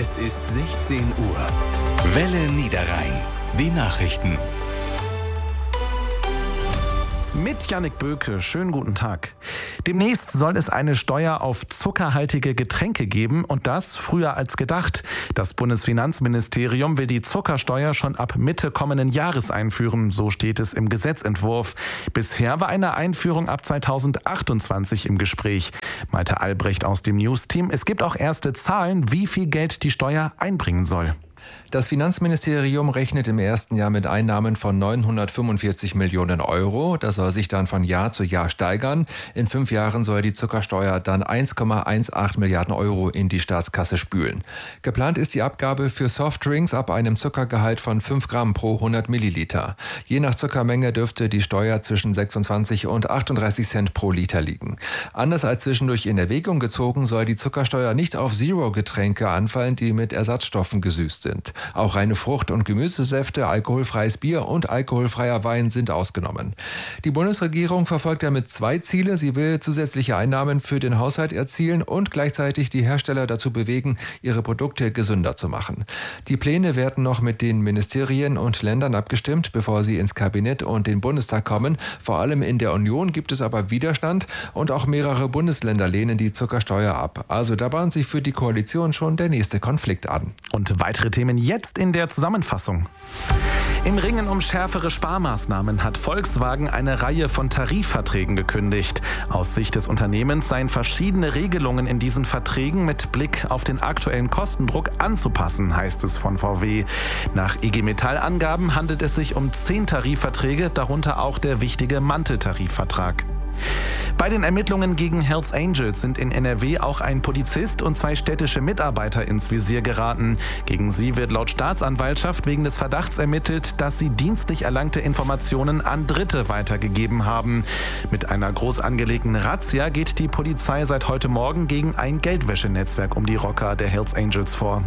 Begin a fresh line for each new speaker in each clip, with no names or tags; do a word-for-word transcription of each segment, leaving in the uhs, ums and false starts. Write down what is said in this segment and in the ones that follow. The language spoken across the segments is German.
Es ist sechzehn Uhr. Welle Niederrhein. Die Nachrichten.
Mit Jannik Böke, schönen guten Tag. Demnächst soll es eine Steuer auf zuckerhaltige Getränke geben und das früher als gedacht. Das Bundesfinanzministerium will die Zuckersteuer schon ab Mitte kommenden Jahres einführen, so steht es im Gesetzentwurf. Bisher war eine Einführung ab zweitausendachtundzwanzig im Gespräch. Malte Albrecht aus dem News-Team. Es gibt auch erste Zahlen, wie viel Geld die Steuer einbringen soll.
Das Finanzministerium rechnet im ersten Jahr mit Einnahmen von neunhundertfünfundvierzig Millionen Euro. Das soll sich dann von Jahr zu Jahr steigern. In fünf Jahren soll die Zuckersteuer dann eins Komma achtzehn Milliarden Euro in die Staatskasse spülen. Geplant ist die Abgabe für Softdrinks ab einem Zuckergehalt von fünf Gramm pro hundert Milliliter. Je nach Zuckermenge dürfte die Steuer zwischen sechsundzwanzig und achtunddreißig Cent pro Liter liegen. Anders als zwischendurch in Erwägung gezogen, soll die Zuckersteuer nicht auf Zero-Getränke anfallen, die mit Ersatzstoffen gesüßt sind. Auch reine Frucht- und Gemüsesäfte, alkoholfreies Bier und alkoholfreier Wein sind ausgenommen. Die Bundesregierung verfolgt damit zwei Ziele. Sie will zusätzliche Einnahmen für den Haushalt erzielen und gleichzeitig die Hersteller dazu bewegen, ihre Produkte gesünder zu machen. Die Pläne werden noch mit den Ministerien und Ländern abgestimmt, bevor sie ins Kabinett und den Bundestag kommen. Vor allem in der Union gibt es aber Widerstand und auch mehrere Bundesländer lehnen die Zuckersteuer ab. Also da bahnt sich für die Koalition schon der nächste Konflikt an.
Und weitere Themen jetzt in der Zusammenfassung. Im Ringen um schärfere Sparmaßnahmen hat Volkswagen eine Reihe von Tarifverträgen gekündigt. Aus Sicht des Unternehmens seien verschiedene Regelungen in diesen Verträgen mit Blick auf den aktuellen Kostendruck anzupassen, heißt es von V W. Nach I G Metall-Angaben handelt es sich um zehn Tarifverträge, darunter auch der wichtige Manteltarifvertrag. Bei den Ermittlungen gegen Hells Angels sind in N R W auch ein Polizist und zwei städtische Mitarbeiter ins Visier geraten. Gegen sie wird laut Staatsanwaltschaft wegen des Verdachts ermittelt, dass sie dienstlich erlangte Informationen an Dritte weitergegeben haben. Mit einer groß angelegten Razzia geht die Polizei seit heute Morgen gegen ein Geldwäschenetzwerk um die Rocker der Hells Angels vor.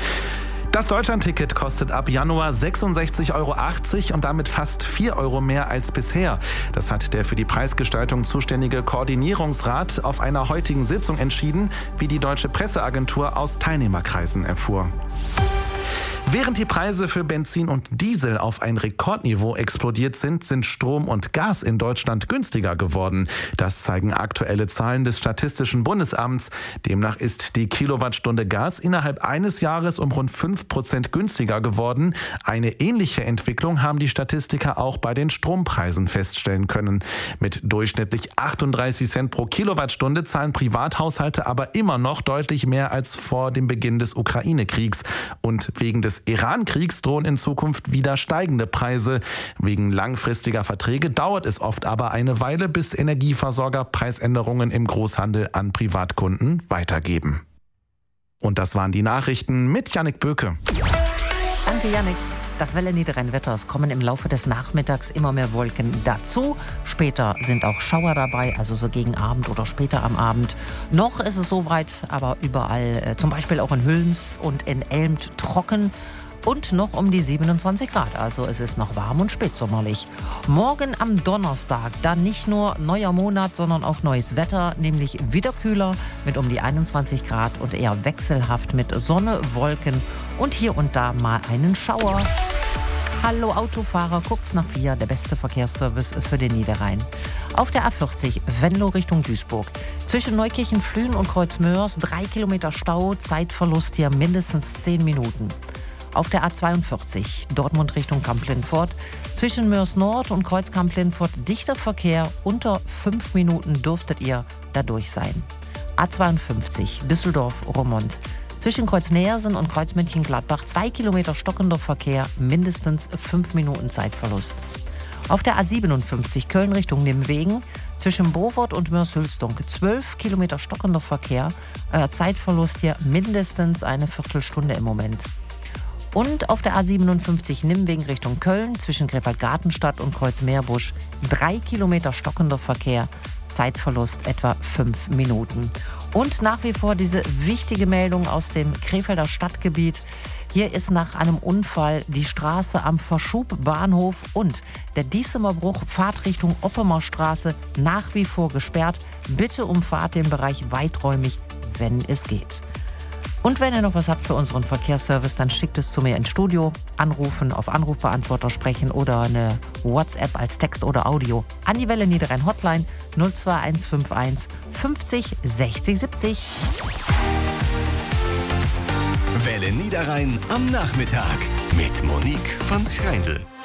Das Deutschlandticket kostet ab Januar sechsundsechzig Euro achtzig und damit fast vier Euro mehr als bisher. Das hat der für die Preisgestaltung zuständige Koordinierungsrat auf einer heutigen Sitzung entschieden, wie die Deutsche Presseagentur aus Teilnehmerkreisen erfuhr. Während die Preise für Benzin und Diesel auf ein Rekordniveau explodiert sind, sind Strom und Gas in Deutschland günstiger geworden. Das zeigen aktuelle Zahlen des Statistischen Bundesamts. Demnach ist die Kilowattstunde Gas innerhalb eines Jahres um rund fünf Prozent günstiger geworden. Eine ähnliche Entwicklung haben die Statistiker auch bei den Strompreisen feststellen können. Mit durchschnittlich achtunddreißig Cent pro Kilowattstunde zahlen Privathaushalte aber immer noch deutlich mehr als vor dem Beginn des Ukraine-Kriegs. Und wegen des Iran-Kriegs drohen in Zukunft wieder steigende Preise. Wegen langfristiger Verträge dauert es oft aber eine Weile, bis Energieversorger Preisänderungen im Großhandel an Privatkunden weitergeben. Und das waren die Nachrichten mit Jannik Böke.
Danke, Jannik. Das Welle Niederrhein-Wetter. Es kommen im Laufe des Nachmittags immer mehr Wolken dazu. Später sind auch Schauer dabei, also so gegen Abend oder später am Abend. Noch ist es soweit, aber überall, äh, zum Beispiel auch in Hüllens und in Elmt, trocken. Und noch um die siebenundzwanzig Grad, also es ist noch warm und spätsommerlich. Morgen am Donnerstag dann nicht nur neuer Monat, sondern auch neues Wetter, nämlich wieder kühler mit um die einundzwanzig Grad und eher wechselhaft mit Sonne, Wolken und hier und da mal einen Schauer. Hallo Autofahrer, kurz nach vier, der beste Verkehrsservice für den Niederrhein. Auf der A vierzig, Venlo Richtung Duisburg. Zwischen Neukirchen, Flühen und Kreuzmörs, drei Kilometer Stau, Zeitverlust hier mindestens zehn Minuten. Auf der A zweiundvierzig, Dortmund Richtung Kamp-Lindfort. Zwischen Mörs Nord und Kreuz Kamp-Lindfort dichter Verkehr. Unter fünf Minuten dürftet ihr da durch sein. A zweiundfünfzig, Düsseldorf-Roermond. Zwischen Kreuz Neersen und Kreuz Mönchengladbach zwei Kilometer stockender Verkehr, mindestens fünf Minuten Zeitverlust. Auf der A siebenundfünfzig, Köln Richtung Nimwegen. Zwischen Bovort und Mörs-Hülsdonk zwölf Kilometer stockender Verkehr. Äh, Zeitverlust hier mindestens eine Viertelstunde im Moment. Und auf der A siebenundfünfzig Nimwegen Richtung Köln zwischen Krefeld-Gartenstadt und Kreuz-Meerbusch drei Kilometer stockender Verkehr, Zeitverlust etwa fünf Minuten. Und nach wie vor diese wichtige Meldung aus dem Krefelder Stadtgebiet. Hier ist nach einem Unfall die Straße am Verschubbahnhof und der Diesemer Bruch Fahrtrichtung Oppemer Straße nach wie vor gesperrt. Bitte umfahrt den Bereich weiträumig, wenn es geht. Und wenn ihr noch was habt für unseren Verkehrsservice, dann schickt es zu mir ins Studio, anrufen, auf Anrufbeantworter sprechen oder eine WhatsApp als Text oder Audio an die Welle Niederrhein Hotline null zwei eins fünf eins fünfzig sechzig siebzig.
Welle Niederrhein am Nachmittag mit Monique von Schreindl.